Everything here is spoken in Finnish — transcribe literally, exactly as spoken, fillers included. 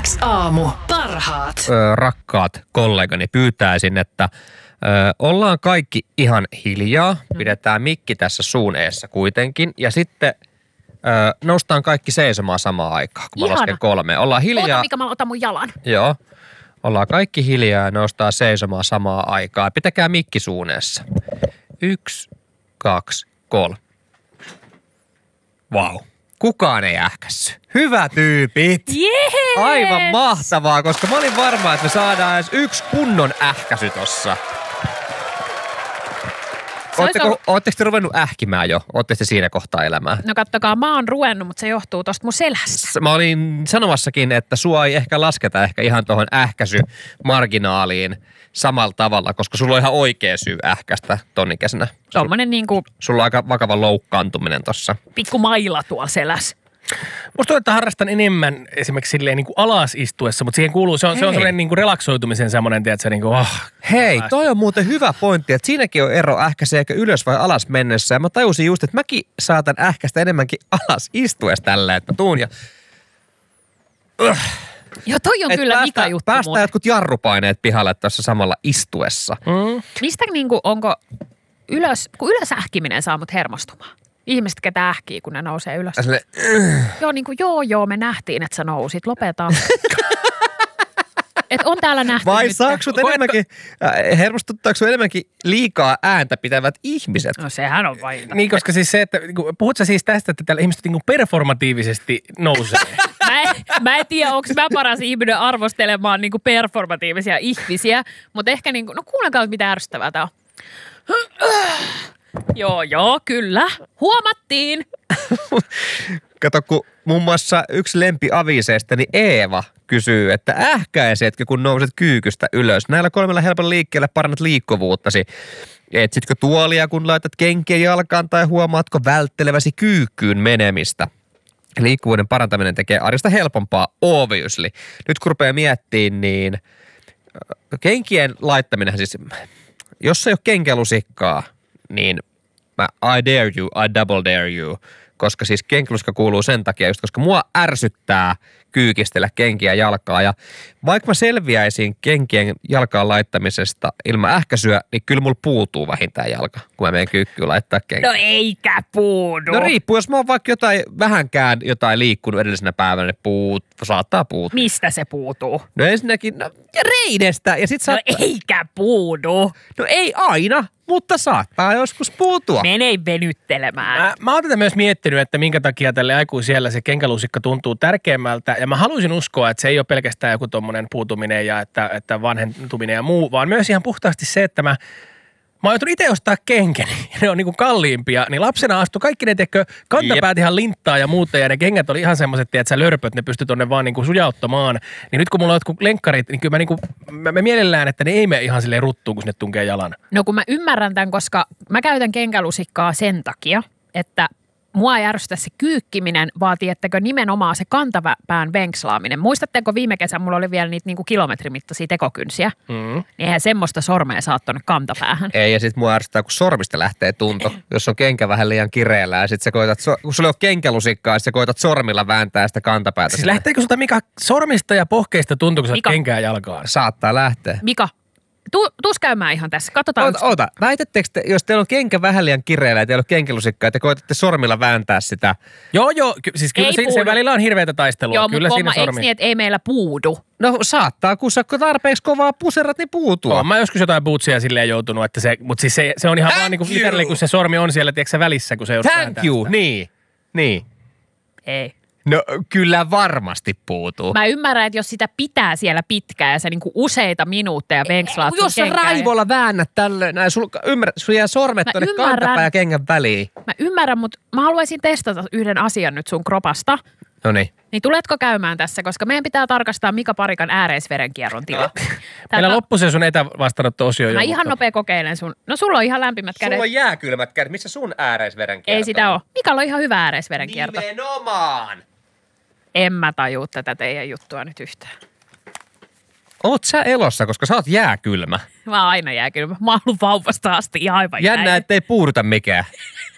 Aamu. Parhaat. Ö, rakkaat kollegani, pyytäisin, että ö, ollaan kaikki ihan hiljaa. Pidetään mikki tässä suun eessä kuitenkin. Ja sitten ö, noustaan kaikki seisomaan samaan aikaan, kun mä Ihana. lasken kolme. Ollaan hiljaa. Oota, mikä mä otan mun jalan. Joo. Ollaan kaikki hiljaa ja noustaan seisomaan samaan aikaan. Pitäkää mikki suun eessä. Yksi, kaksi, kolme. Vau. Wow. Kukaan ei ähkässy. Hyvä tyypit. Jees! Aivan mahtavaa, koska mä olin varma, että me saadaan edes yksi kunnon ähkäsy tossa. Ootteko, ollut... ootteko te ruvennut ähkimään jo? Ootteko te siinä kohtaa elämää? No kattokaa, mä oon ruvennut, mutta se johtuu tosta mun selästä. Mä olin sanomassakin, että sua ei ehkä lasketa ehkä ihan tuohon ähkäsymarginaaliin samalla tavalla, koska sulla on ihan oikea syy ähkästä tonikäisenä. Tommonen niinku Sulla on aika vakava loukkaantuminen tossa. pikku maila tuolla selässä. Musta tuntuu, että harrastan enemmän esimerkiksi silleen niin kuin alas istuessa, mutta siihen kuuluu, se on, se on sellainen niin kuin relaksoitumisen semmoinen, tiedätkö, niin kuin, oh, Hei, toi on muuten hyvä pointti, että siinäkin on ero ähkäseekö ylös vai alas mennessä. Ja mä tajusin just, että mäkin saatan ähkästä enemmänkin alas istuessa tällä, että mä tuun ja... Uh, Joo, toi on kyllä päästä, mikä juttu Päästään muuten. jotkut jarrupaineet pihalle tuossa samalla istuessa. mm. Mistä niinku, onko ylös, kun ylös ähkiminen saa mut hermostumaan? Ihmiset, ketä ähkii, kun ne nousee ylös. Ja sille, Joo, niin kuin, joo, joo, me nähtiin, että sä nousit. Lopetaan. Et on täällä nähty vai nyt. saako sut enemmänkin, äh, hermostuttaako sun enemmänkin liikaa ääntä pitävät ihmiset? No sehän on vain. Niin, koska siis se, että puhut sä siis tästä, että täällä ihmiset niin kuin performatiivisesti nousee. Mä en, mä en tiedä, onko mä paras ihminen arvostelemaan niinku performatiivisia ihmisiä, mutta ehkä niinku, no kuunnelkaa, mitä ärsyttävää tää on. Joo, joo, kyllä. Huomattiin. Kato, kun muun muassa yksi lempi aviseista, niin Eeva kysyy, että ähkäisetkö, kun nouset kyykystä ylös? Näillä kolmella helpolla liikkeellä parannat liikkuvuuttasi. Etsitkö tuolia, kun laitat kenkiä jalkaan tai huomaatko vältteleväsi kyykkyyn menemistä? Liikkuvuuden parantaminen tekee arjesta helpompaa, obviously. Nyt kun rupeaa miettimään, niin kenkien laittaminen siis, jos ei ole kenkälusikkaa, niin mä I dare you, I double dare you. Koska siis kenkälusikka kuuluu sen takia, just koska mua ärsyttää kyykistellä kenkiä jalkaa. Ja vaikka mä selviäisin kenkien jalkaan laittamisesta ilman ähkäisyä, niin kyllä mulla puutuu vähintään jalka, kun mä menen kyykkyyn laittaa kenkiä. No eikä puudu. No riippuu, jos mä oon vaikka jotain, vähänkään jotain liikkunut edellisenä päivänä, niin puut, saattaa puutua. Mistä se puutuu? No ensinnäkin, no, reidestä ja sit No saattaa... eikä puudu. No ei aina, mutta saattaa joskus puutua. Mene venyttelemään. Mä, mä oon tätä myös miettinyt, että minkä takia tälle aikuisiellä se kenkälusikka tuntuu tärkeämmältä. Ja mä haluaisin uskoa, että se ei ole pelkästään joku tommonen puutuminen ja että, että vanhentuminen ja muu, vaan myös ihan puhtaasti se, että mä Mä oon joutunut itse ostaa kenkäni, ne on niinku kalliimpia, niin lapsena astui kaikki ne, tekö, kantapäät ihan linttaa ja muuta, ja ne kengät oli ihan semmoiset, että sä lörpöt, ne pystyi tonne vaan niinku sujauttamaan. Niin nyt kun mulla on jotkut lenkkarit, niin kyllä mä, niinku, mä, mä mielellään, että ne ei mene ihan silleen ruttuun, kun sinne tunkee jalan. No kun mä ymmärrän tämän, koska mä käytän kenkälusikkaa sen takia, että mua ei ärsytä se kyykkiminen, vaan tiettäkö nimenomaan se kantapään venkslaaminen. Muistatteko viime kesän mulla oli vielä niitä niinku kilometrimittaisia tekokynsiä? Mm. Niin eihän semmoista sormea saa tonne kantapäähän. Ei, ja sit mua ärsyttää, kun sormista lähtee tunto. Jos on kenkä vähän liian kireellä ja sit sä koitat, so- kun sulla on kenkälusikkaa, ja sä koitat sormilla vääntää sitä kantapäätä. Siis sinne. lähteekö sulta Mika sormista ja pohkeista tuntuu, kun sä Mika. oot kenkää jalkaan? Saattaa lähteä. Mika, tu, tuus käymään ihan tässä. Katsotaan. Oota, oota. Väitettekö te, jos teillä on kenkä vähän liian kireellä ja teillä on kenkälusikkaa, ja te koitatte sormilla vääntää sitä? Joo, joo. Ky- siis kyllä Ei se, se puudu. välillä on hirveätä taistelua. Joo, kyllä mutta siinä homma, eikö sormi. niin, että ei meillä puudu? No saattaa, kun sä tarpeeksi kovaa puserat, niin puutua. Oon mä joskus jotain bootsia silleen joutunut, että se, mutta siis se, se on ihan Thank vaan niin kuin you. literally, kun se sormi on siellä, tiedätkö sä, välissä, kun se joudut Thank vääntää you, sitä. niin, niin. Ei. No kyllä varmasti puutuu. Mä ymmärrän, että jos sitä pitää siellä pitkään ja sä niinku useita minuutteja venkslaat sun Jos sä kenkää ja- raivolla väännät tällöin, näin, sul, ymmärrät, sulla jää sormet Mä tonne ymmärrän. kantapään ja kengän väliin. Mä ymmärrän, mutta mä haluaisin testata yhden asian nyt sun kropasta. No niin. Niin tuletko käymään tässä, koska meidän pitää tarkastaa Mika Parikan ääreisverenkierron tila. Meillä loppui se sun etävastaanotto-osio jo. Mä ihan mutta- nopea kokeilen sun. No sulla on ihan lämpimät kädet. Sulla on jääkylmät kädet. Missä sun ääreisverenkierto? Ei sitä ole. Mikalla on ihan hyvä ääreisverenkierto. Nimenomaan. En mä tajuu tätä teidän juttua nyt yhtään. Oot sä elossa, koska sä oot jääkylmä. Mä oon aina jääkylmä. Mä oon ollut vauvasta asti ihan aivan Jännä, jäi. ettei puuduta mikään.